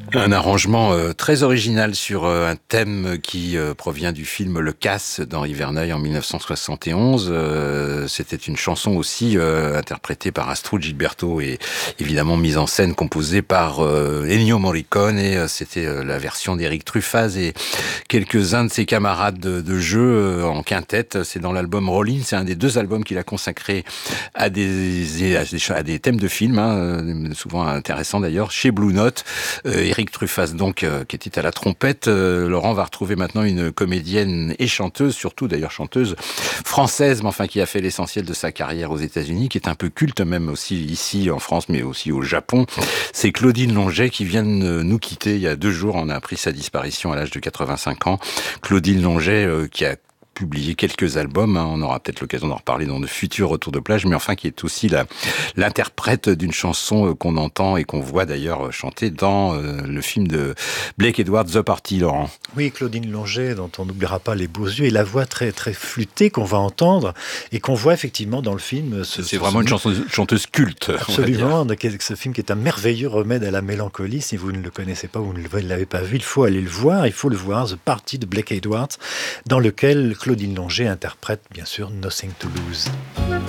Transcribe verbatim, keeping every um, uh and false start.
Un arrangement euh, très original sur euh, un thème qui euh, provient du film Le Casse d'Henri Verneuil en mille neuf cent soixante et onze. Euh, c'était une chanson aussi euh, interprétée par Astrud Gilberto et évidemment mise en scène, composée par euh, Ennio Morricone. Et euh, c'était euh, la version d'Éric Truffaz et quelques-uns de ses camarades de, de jeu euh, en quintette. C'est dans l'album Rollin. C'est un des deux albums qu'il a consacré à des, à des, à des thèmes de films, hein, souvent intéressants d'ailleurs, chez Blue Note. Euh, Éric Truffaz, donc, euh, qui était à la trompette. Euh, Laurent va retrouver maintenant une comédienne et chanteuse, surtout d'ailleurs chanteuse française, mais enfin qui a fait l'essentiel de sa carrière aux États-Unis, qui est un peu culte même aussi ici en France, mais aussi au Japon. C'est Claudine Longet qui vient de nous quitter il y a deux jours. On a appris sa disparition à l'âge de quatre-vingt-cinq ans. Claudine Longet, euh, qui a publié quelques albums, hein, on aura peut-être l'occasion d'en reparler dans de futurs retours de plage, mais enfin qui est aussi la, l'interprète d'une chanson euh, qu'on entend et qu'on voit d'ailleurs euh, chanter dans euh, le film de Blake Edwards, The Party, Laurent. Oui, Claudine Longet, dont on n'oubliera pas les beaux yeux et la voix très très flûtée qu'on va entendre et qu'on voit effectivement dans le film. Ce, c'est ce, vraiment ce... une chanteuse, chanteuse culte. Absolument, ce film qui est un merveilleux remède à la mélancolie. Si vous ne le connaissez pas, vous ne l'avez pas vu, il faut aller le voir, il faut le voir, The Party de Blake Edwards, dans lequel Claudine Longet interprète bien sûr Nothing to Lose.